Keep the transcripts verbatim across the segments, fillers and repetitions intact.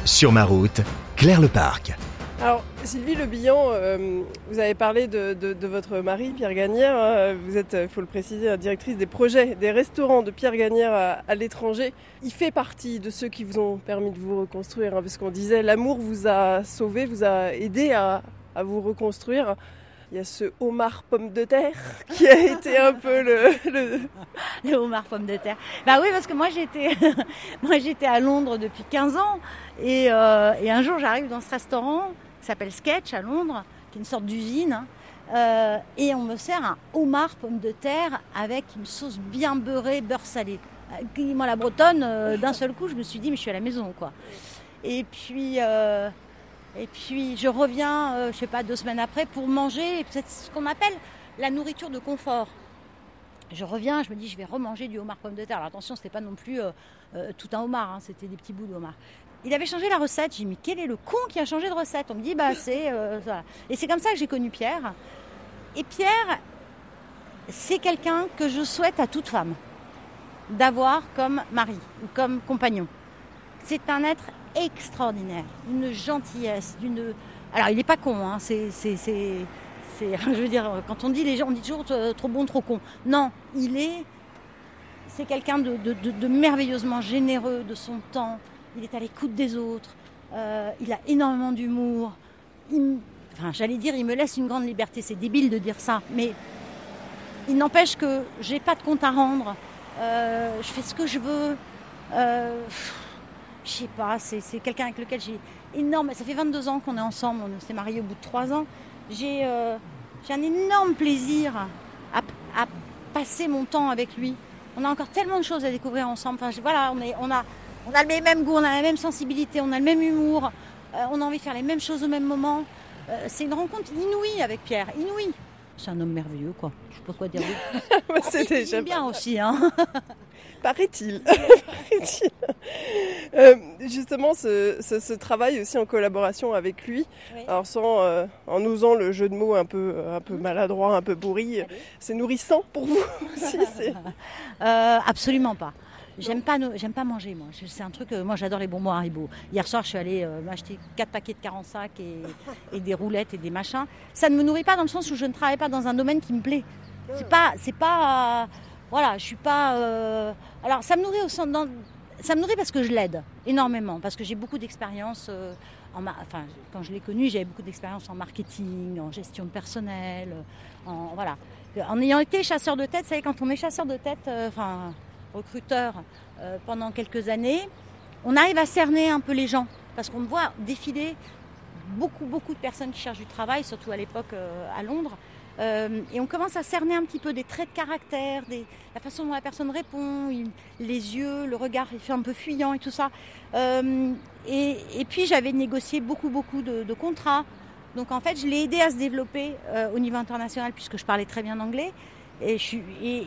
Sur ma route, Claire Leparc. Alors, Sylvie Le Bihan, euh, vous avez parlé de, de, de votre mari, Pierre Gagnère. Hein. Vous êtes, il faut le préciser, la directrice des projets des restaurants de Pierre Gagnère à, à l'étranger. Il fait partie de ceux qui vous ont permis de vous reconstruire, hein, parce qu'on disait l'amour vous a sauvé, vous a aidé à, à vous reconstruire. Il y a ce homard pomme de terre qui a été un peu le... Le, le homard pomme de terre. Bah oui, parce que moi j'étais, moi, j'étais à Londres depuis quinze ans. Et, euh, et un jour, j'arrive dans ce restaurant qui s'appelle Sketch à Londres, qui est une sorte d'usine. Hein, euh, et on me sert un homard pomme de terre avec une sauce bien beurrée, beurre salé. Euh, moi, la bretonne, euh, d'un seul coup, je me suis dit, mais je suis à la maison, quoi. Et puis... Euh, Et puis je reviens, euh, je sais pas, deux semaines après pour manger, c'est ce qu'on appelle la nourriture de confort. Je reviens, je me dis je vais remanger du homard pomme de terre. Alors attention, c'était pas non plus euh, euh, tout un homard, hein, c'était des petits bouts de homard. Il avait changé la recette, j'ai dit mais quel est le con qui a changé de recette? On me dit bah c'est euh, ça. Et c'est comme ça que j'ai connu Pierre. Et Pierre, c'est quelqu'un que je souhaite à toute femme d'avoir comme mari ou comme compagnon. C'est un être extraordinaire, d'une gentillesse, d'une... Alors, il n'est pas con, hein, c'est, c'est, c'est, c'est... Je veux dire, quand on dit les gens, on dit toujours euh, trop bon, trop con. Non, il est... C'est quelqu'un de, de, de, de merveilleusement généreux de son temps. Il est à l'écoute des autres. Euh, il a énormément d'humour. Il... Enfin, j'allais dire, il me laisse une grande liberté. C'est débile de dire ça, mais il n'empêche que j'ai pas de compte à rendre. Euh, je fais ce que je veux. Euh... Je sais pas, c'est, c'est quelqu'un avec lequel j'ai énorme... Ça fait vingt-deux ans qu'on est ensemble, on s'est mariés au bout de trois ans. J'ai, euh, j'ai un énorme plaisir à, à passer mon temps avec lui. On a encore tellement de choses à découvrir ensemble. Enfin, je, voilà, on, est, on, a, on a le même goût, on a la même sensibilité, on a le même humour. Euh, on a envie de faire les mêmes choses au même moment. Euh, c'est une rencontre inouïe avec Pierre, inouïe. C'est un homme merveilleux, quoi. Je sais pas quoi dire. Ouais, c'est il, déjà il bien aussi, hein. Paraît-il. Paraît-il. Euh, justement, ce, ce, ce travail aussi en collaboration avec lui, oui. Alors sans, euh, en osant le jeu de mots un peu, un peu maladroit, un peu pourri, allez. C'est nourrissant pour vous aussi c'est... Euh, absolument pas. J'aime pas, j'aime pas manger, moi. C'est un truc, euh, moi j'adore les bonbons Haribo. Hier soir, je suis allée euh, m'acheter quatre paquets de quarante-cinq et, et des roulettes et des machins. Ça ne me nourrit pas dans le sens où je ne travaille pas dans un domaine qui me plaît. C'est pas, c'est pas, euh, voilà, je suis pas. Euh... Alors ça me nourrit au sens, dans... ça me nourrit parce que je l'aide énormément, parce que j'ai beaucoup d'expérience. Euh, en ma... Enfin, quand je l'ai connu, j'avais beaucoup d'expérience en marketing, en gestion de personnel, en voilà. En ayant été chasseur de tête, vous savez, quand on est chasseur de tête, euh, enfin. recruteur euh, pendant quelques années, on arrive à cerner un peu les gens parce qu'on voit défiler beaucoup beaucoup de personnes qui cherchent du travail, surtout à l'époque euh, à Londres, euh, et on commence à cerner un petit peu des traits de caractère, des, la façon dont la personne répond, il, les yeux, le regard, il fait un peu fuyant et tout ça. Euh, et, et puis j'avais négocié beaucoup beaucoup de, de contrats, donc en fait je l'ai aidé à se développer euh, au niveau international puisque je parlais très bien anglais. Et, je suis,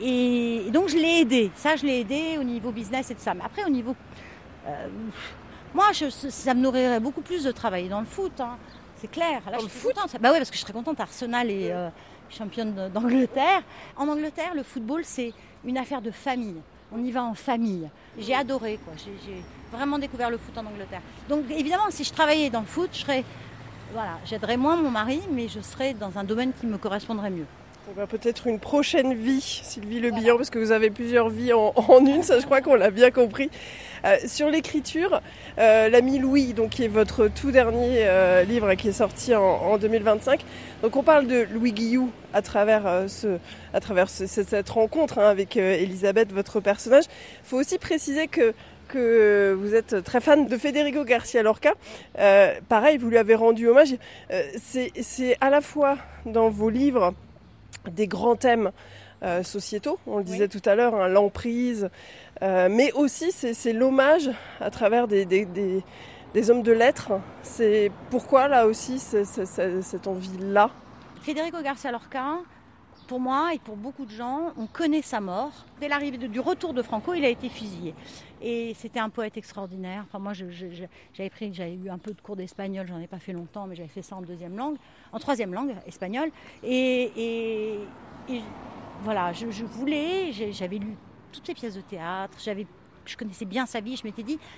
et, et donc je l'ai aidé, ça je l'ai aidé au niveau business et tout ça. Mais après au niveau, euh, moi je, ça me nourrirait beaucoup plus de travailler dans le foot, hein. C'est clair. Là, dans je le suis foot contente. Bah ouais, parce que je serais contente. Arsenal est euh, championne d'Angleterre. En Angleterre, le football c'est une affaire de famille. On y va en famille. J'ai adoré quoi. J'ai, j'ai vraiment découvert le foot en Angleterre. Donc évidemment, si je travaillais dans le foot, je serais, voilà, j'aiderais moins mon mari, mais je serais dans un domaine qui me correspondrait mieux. On va peut-être une prochaine vie, Sylvie Le Bihan, voilà. Parce que vous avez plusieurs vies en, en une, ça je crois qu'on l'a bien compris. Euh, sur l'écriture, euh, l'ami Louis, donc, qui est votre tout dernier euh, livre qui est sorti en, en deux mille vingt-cinq. Donc on parle de Louis Guillou à travers, euh, ce, à travers ce, cette rencontre hein, avec euh, Elisabeth, votre personnage. Il faut aussi préciser que que vous êtes très fan de Federico Garcia Lorca. Euh, pareil, vous lui avez rendu hommage. Euh, c'est, c'est à la fois dans vos livres des grands thèmes euh, sociétaux, on le disait oui. tout à l'heure, hein, l'emprise, euh, mais aussi c'est, c'est l'hommage à travers des, des, des, des hommes de lettres. C'est pourquoi là aussi c'est, c'est, c'est, cette envie-là. Federico Garcia Lorca, pour moi et pour beaucoup de gens, on connaît sa mort. Dès l'arrivée de, du retour de Franco, il a été fusillé. Et c'était un poète extraordinaire. Enfin, moi, je, je, je, j'avais, pris, j'avais eu un peu de cours d'espagnol, j'en ai pas fait longtemps, mais j'avais fait ça en deuxième langue, en troisième langue, espagnol. Et, et, et voilà, je, je voulais, j'avais lu toutes ses pièces de théâtre, j'avais, je connaissais bien sa vie, je m'étais dit,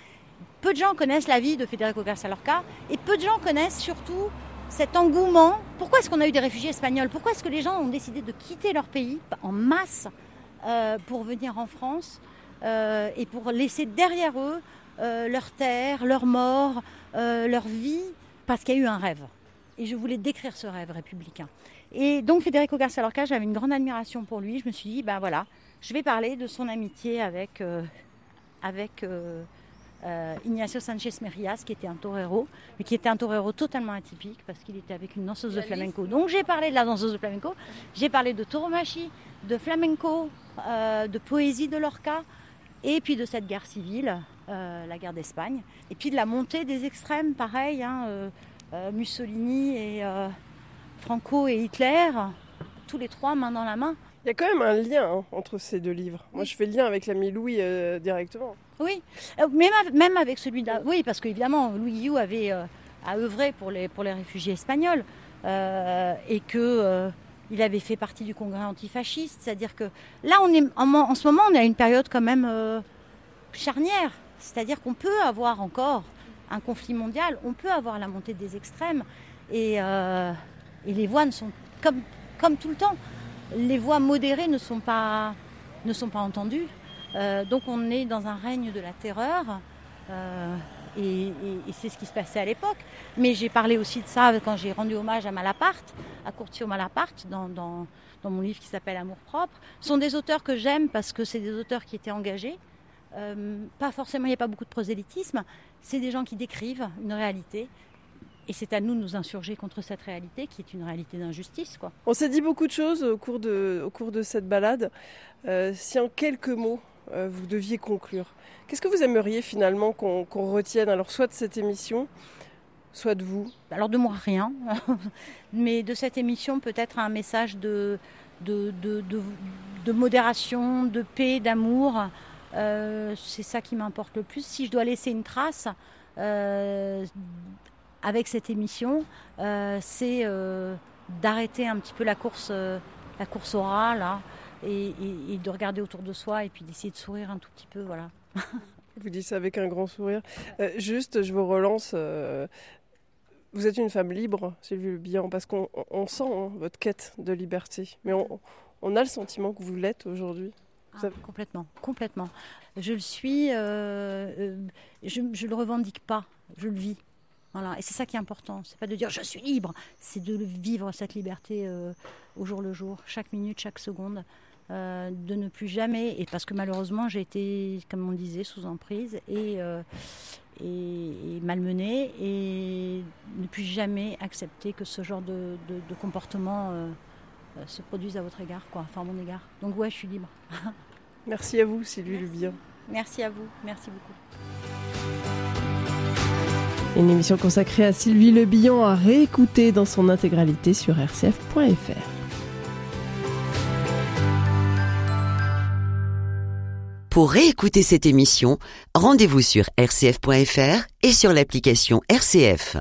peu de gens connaissent la vie de Federico García Lorca et peu de gens connaissent surtout cet engouement. Pourquoi est-ce qu'on a eu des réfugiés espagnols ? Pourquoi est-ce que les gens ont décidé de quitter leur pays en masse euh, pour venir en France euh, et pour laisser derrière eux euh, leur terre, leur mort, euh, leur vie, parce qu'il y a eu un rêve. Et je voulais décrire ce rêve républicain. Et donc Federico García Lorca, j'avais une grande admiration pour lui. Je me suis dit, ben voilà, je vais parler de son amitié avec... Euh, avec euh, euh, Ignacio Sánchez Mejías, qui était un torero, mais qui était un torero totalement atypique, parce qu'il était avec une danseuse de flamenco. Donc j'ai parlé de la danseuse de flamenco, j'ai parlé de tauromachie, de flamenco, euh, de poésie de Lorca, et puis de cette guerre civile, euh, la guerre d'Espagne, et puis de la montée des extrêmes, pareil, hein, euh, euh, Mussolini et euh, Franco et Hitler, tous les trois main dans la main. Il y a quand même un lien hein, entre ces deux livres. Moi, je fais le lien avec l'ami Louis euh, directement. Oui, même, même avec celui d'avant. Oui, parce qu'évidemment, Louis Guillou avait euh, à œuvrer pour les, pour les réfugiés espagnols euh, et qu'il euh, avait fait partie du congrès antifasciste. C'est-à-dire que là, on est, en, en ce moment, on est à une période quand même euh, charnière. C'est-à-dire qu'on peut avoir encore un conflit mondial, on peut avoir la montée des extrêmes et, euh, et les voix ne sont comme, comme tout le temps. Les voix modérées ne sont pas, ne sont pas entendues. Euh, donc on est dans un règne de la terreur. Euh, et, et, et c'est ce qui se passait à l'époque. Mais j'ai parlé aussi de ça quand j'ai rendu hommage à Malaparte, à Curcio Malaparte, dans, dans, dans mon livre qui s'appelle Amour propre. Ce sont des auteurs que j'aime parce que c'est des auteurs qui étaient engagés. Euh, pas forcément, il n'y a pas beaucoup de prosélytisme. C'est des gens qui décrivent une réalité. Et c'est à nous de nous insurger contre cette réalité qui est une réalité d'injustice, quoi. On s'est dit beaucoup de choses au cours de, au cours de cette balade. Euh, si en quelques mots, euh, vous deviez conclure, qu'est-ce que vous aimeriez finalement qu'on, qu'on retienne, alors soit de cette émission, soit de vous ? Alors de moi, rien. Mais de cette émission, peut-être un message de, de, de, de, de modération, de paix, d'amour. Euh, c'est ça qui m'importe le plus. Si je dois laisser une trace... Euh, avec cette émission, euh, c'est euh, d'arrêter un petit peu la course, euh, la course au rat, là, et, et, et de regarder autour de soi et puis d'essayer de sourire un tout petit peu, voilà. Vous dites ça avec un grand sourire. Euh, juste, je vous relance. Euh, vous êtes une femme libre, Sylvie Le Bihan, parce qu'on on sent hein, votre quête de liberté. Mais on, on a le sentiment que vous l'êtes aujourd'hui. Ah, avez... Complètement, complètement. Je le suis, euh, euh, je ne le revendique pas, je le vis. Voilà. Et c'est ça qui est important, c'est pas de dire je suis libre, c'est de vivre cette liberté euh, au jour le jour, chaque minute, chaque seconde, euh, de ne plus jamais, et parce que malheureusement j'ai été, comme on disait, sous emprise et, euh, et, et malmenée, et ne plus jamais accepter que ce genre de, de, de comportement euh, euh, se produise à votre égard, quoi, enfin à mon égard. Donc ouais, je suis libre. Merci à vous, Sylvie Le Bihan. Merci à vous, merci beaucoup. Une émission consacrée à Sylvie Le Bihan à réécouter dans son intégralité sur r c f point f r. Pour réécouter cette émission, rendez-vous sur r c f point f r et sur l'application R C F.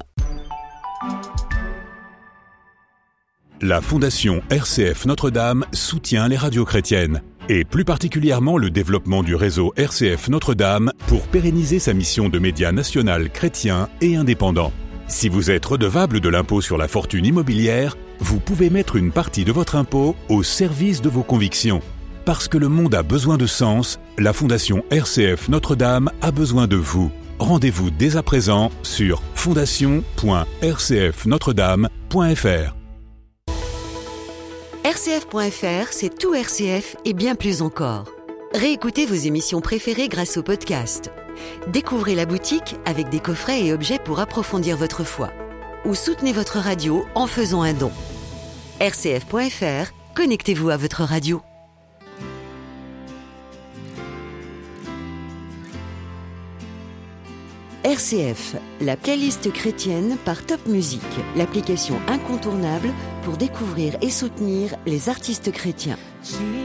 La Fondation R C F Notre-Dame soutient les radios chrétiennes, et plus particulièrement le développement du réseau R C F Notre-Dame pour pérenniser sa mission de média national chrétien et indépendant. Si vous êtes redevable de l'impôt sur la fortune immobilière, vous pouvez mettre une partie de votre impôt au service de vos convictions. Parce que le monde a besoin de sens, la Fondation R C F Notre-Dame a besoin de vous. Rendez-vous dès à présent sur fondation point r c f notre dame point f r. R C F point F R, c'est tout R C F et bien plus encore. Réécoutez vos émissions préférées grâce au podcast. Découvrez la boutique avec des coffrets et objets pour approfondir votre foi. Ou soutenez votre radio en faisant un don. R C F point F R, connectez-vous à votre radio. R C F, la playlist chrétienne par Top Music, l'application incontournable pour découvrir et soutenir les artistes chrétiens.